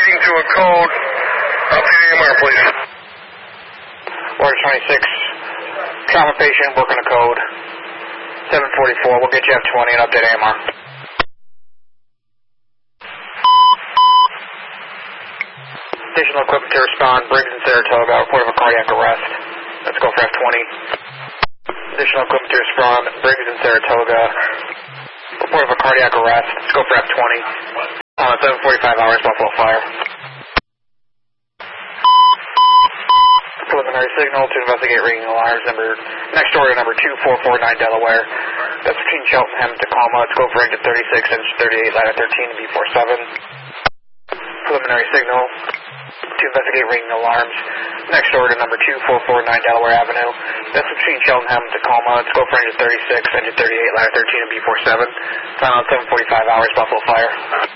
reading to a code. Update AMR, please. Order 26, trauma patient, working a code. 744, we'll get you F20 and update AMR. Additional equipment to respond, Briggs and Saratoga, report of a cardiac arrest. Let's go for F20. Additional equipment to respond, Briggs and Saratoga, report of a cardiac arrest. Let's go for F20. 745 hours, Buffalo Fire. Preliminary signal to investigate ringing alarms next order number 2449 Delaware. That's between Cheltenham and Tacoma. Let's go for exit 36, engine 38, ladder 13 to B47. Preliminary signal to investigate ringing alarms next order number 2449 Delaware Avenue. That's between Cheltenham and Tacoma. Let's go for engine 36, engine 38, ladder 13 to B47. Final 745 hours, Buffalo Fire.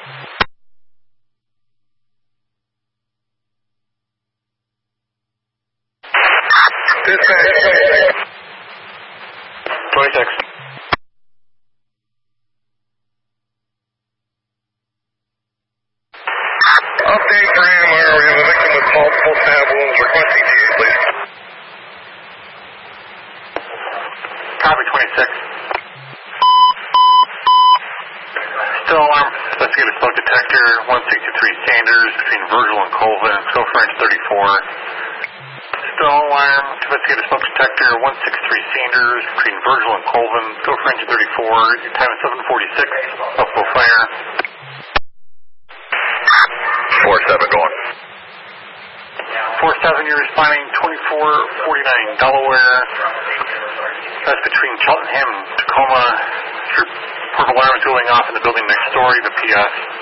Dispatch. 26. Update for AMR. We have a victim with multiple stab wounds. Request ETA, please. Copy 26. Still alarm. Investigate a smoke detector. 163 Sanders between Virgil and Colvin. Let's go for engine 34. Still alarm. Investigate a smoke detector. 163 Sanders between Virgil and Colvin. Let's go for engine 34. Your time is 7:46. Buffalo Fire. 4-7 going. 4-7, you're responding 2449 Delaware. That's between Cheltenham and Tacoma. Your purple alarm is going off in the building next story, the PS.